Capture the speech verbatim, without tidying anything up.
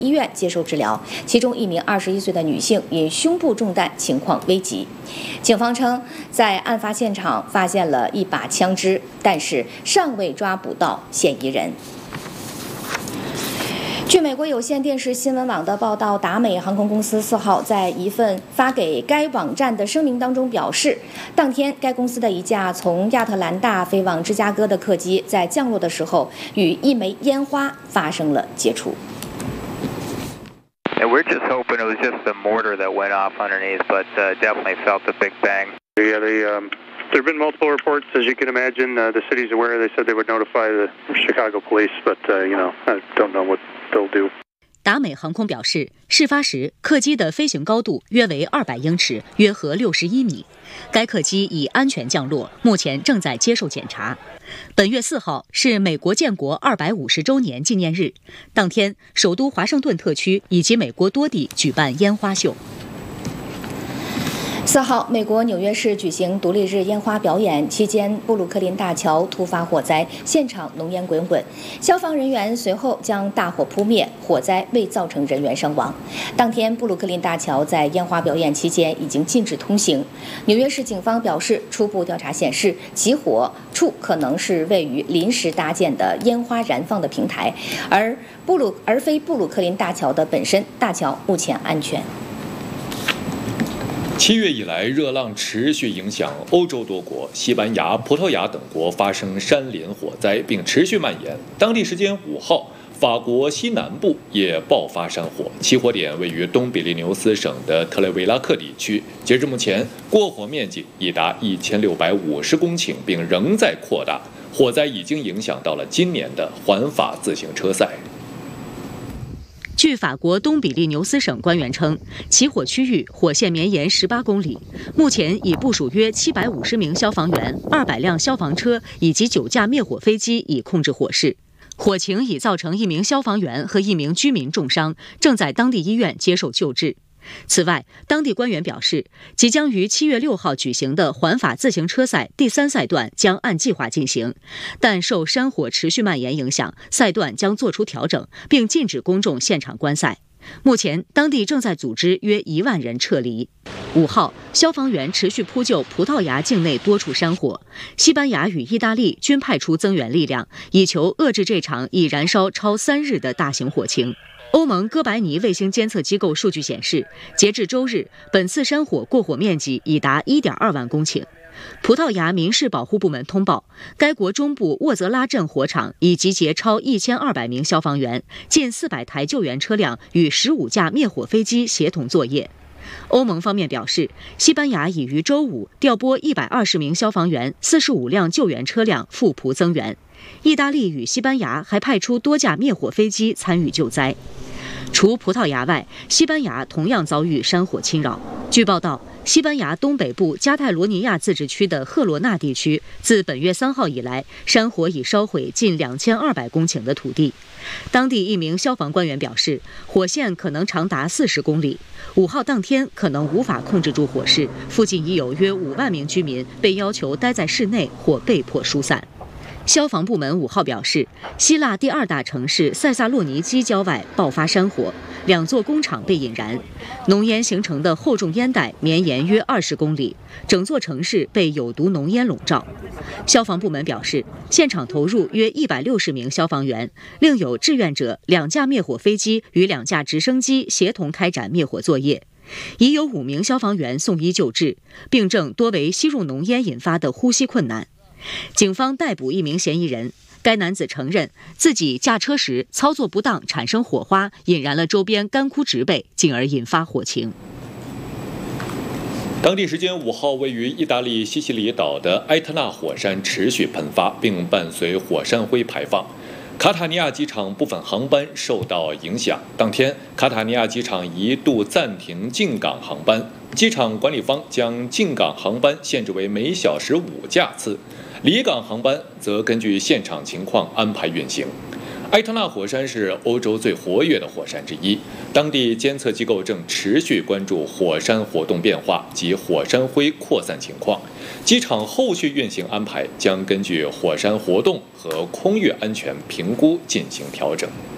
医院接受治疗，其中一名二十一岁的女性因胸部中弹，情况危急。警方称，在案发现场发现了一把枪支，但是尚未抓捕到嫌疑人。据美国有线电视新闻网的报道，达美航空公司四号在一份发给该网站的声明当中表示，当天该公司的一架从亚特兰大飞往芝加哥的客机在降落的时候与一枚烟花发生了接触。 And we're just hoping it was just the mortar that went off underneath, but uh, definitely felt a big bang. Yeah, they, um, there have been multiple reports, as you can imagine. Uh, the city's aware. They said they would notify the Chicago police, but, uh, you know, I don't know what they'll do. 达美航空表示，事发时客机的飞行高度约为二百英尺，约合六十一米。该客机已安全降落，目前正在接受检查。本月四号是美国建国二百五十周年纪念日，当天首都华盛顿特区以及美国多地举办烟花秀。 四号，美国纽约市举行独立日烟花表演期间，布鲁克林大桥突发火灾，现场浓烟滚滚，消防人员随后将大火扑灭，火灾未造成人员伤亡。当天，布鲁克林大桥在烟花表演期间已经禁止通行。纽约市警方表示，初步调查显示，起火处可能是位于临时搭建的烟花燃放的平台，而布鲁而非布鲁克林大桥的本身。大桥目前安全。 七月以来，热浪持续影响欧洲多国，西班牙、葡萄牙等国发生山林火灾，并持续蔓延。当地时间五号，法国西南部也爆发山火，起火点位于东比利牛斯省的特雷维拉克地区。截至目前，过火面积已达一千六百五十公顷，并仍在扩大。火灾已经影响到了今年的环法自行车赛。 据法国东比利牛斯省官员称，起火区域火线绵延十八公里，目前已部署约七百五十名消防员、二百辆消防车以及九架灭火飞机以控制火势。火情已造成一名消防员和一名居民重伤，正在当地医院接受救治。此外，当地官员表示，即将于七月六号举行的环法自行车赛第三赛段将按计划进行，但受山火持续蔓延影响，赛段将做出调整，并禁止公众现场观赛。目前，当地正在组织约一万人撤离。五号，消防员持续扑救葡萄牙境内多处山火，西班牙与意大利均派出增援力量，以求遏制这场已燃烧超三日的大型火情。欧盟哥白尼卫星监测机构数据显示，截至周日，本次山火过火面积已达 一点二万公顷。葡萄牙民事保护部门通报，该国中部沃泽拉镇火场已集结超一千二百名消防员，近四百台救援车辆与十五架灭火飞机协同作业。欧盟方面表示，西班牙已于周五调拨一百二十名消防员、四十五辆救援车辆赴葡增援。意大利与西班牙还派出多架灭火飞机参与救灾。除葡萄牙外，西班牙同样遭遇山火侵扰。据报道，西班牙东北部加泰罗尼亚自治区的赫罗纳地区，自本月三号以来，山火已烧毁近两千二百公顷的土地。当地一名消防官员表示，火线可能长达四十公里。五号当天可能无法控制住火势，附近已有约五万名居民被要求待在室内或被迫疏散。消防部门五号表示，希腊第二大城市塞萨洛尼基郊外爆发山火，两座工厂被引燃，浓烟形成的厚重烟带绵延约二十公里，整座城市被有毒浓烟笼罩。消防部门表示，现场投入约一百六十名消防员，另有志愿者、两架灭火飞机与两架直升机协同开展灭火作业。已有五名消防员送医救治，病症多为吸入浓烟引发的呼吸困难。警方逮捕一名嫌疑人，该男子承认自己驾车时操作不当产生火花，引燃了周边干枯植被，进而引发火情。 当地时间五号，位于意大利西西里岛的埃特纳火山持续喷发，并伴随火山灰排放。卡塔尼亚机场部分航班受到影响，当天卡塔尼亚机场一度暂停进港航班，机场管理方将进港航班限制为每小时五架次，离港航班则根据现场情况安排运行。埃特纳火山是欧洲最活跃的火山之一，当地监测机构正持续关注火山活动变化及火山灰扩散情况。机场后续运行安排将根据火山活动和空域安全评估进行调整。